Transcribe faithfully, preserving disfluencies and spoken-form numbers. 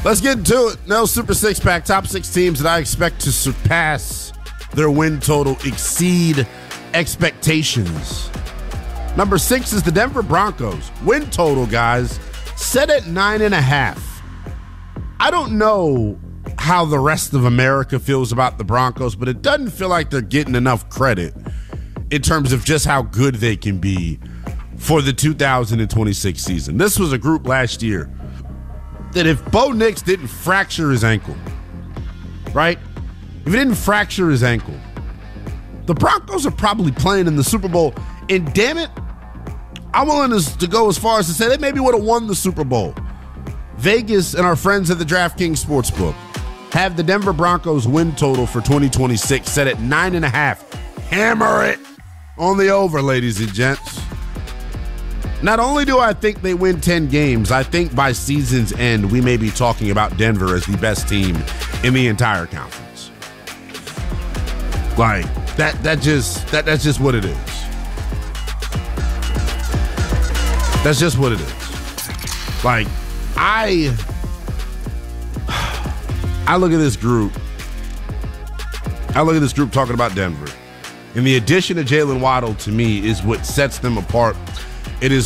Let's get into it. No Super Six Pack, top six teams that I expect to surpass their win total, exceed expectations. Number six is the Denver Broncos. Win total, guys, set at nine and a half. I don't know how the rest of America feels about the Broncos, but it doesn't feel like they're getting enough credit in terms of just how good they can be for the two thousand twenty-six season. This was a group last year that if Bo Nix didn't fracture his ankle, right? If he didn't fracture his ankle, the Broncos are probably playing in the Super Bowl. And damn it, I'm willing to, to go as far as to say they maybe would have won the Super Bowl. Vegas and our friends at the DraftKings Sportsbook have the Denver Broncos win total for twenty twenty-six set at nine and a half. Hammer it on the over, ladies and gents. Not only do I think they win ten games, I think by season's end, we may be talking about Denver as the best team in the entire conference. Like, that that just that that's just what it is. That's just what it is. Like, I I look at this group. I look at this group talking about Denver. And the addition of Jalen Waddle, to me, is what sets them apart. It is